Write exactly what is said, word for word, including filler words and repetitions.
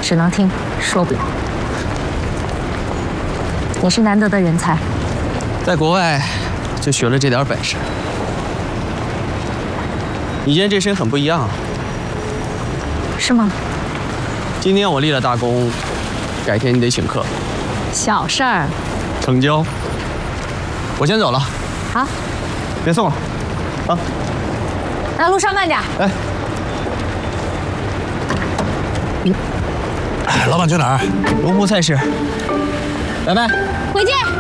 只能听，说不了。你是难得的人才， 在国外就学了这点本事。你今天这身很不一样啊。 是吗？ 今天我立了大功，改天你得请客。 小事儿。 成交。我先走了。 好。 别送了，啊。 那路上慢点。 哎。 哎，老板去哪儿？ 龙湖菜市。拜拜。 回见。